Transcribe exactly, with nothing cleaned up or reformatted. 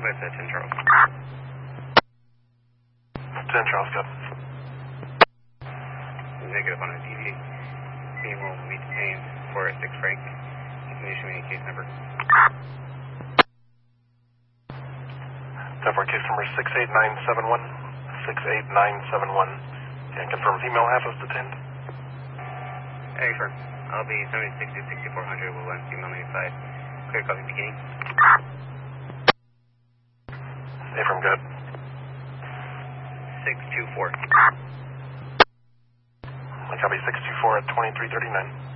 with uh, ten Charles. ten Charles, good. Negative on a D V. Being will be detained for a six Frank. You can issue me a case number. ten four, case number six eight nine seven one. six eight nine seven one. Can confirm female half is detained. Hey, sure. I'll be seventy-six to sixty-four hundred with one female ninety-five. Clear copy beginning. Affirm, good. six two four. I copy six two four at twenty-three thirty-nine.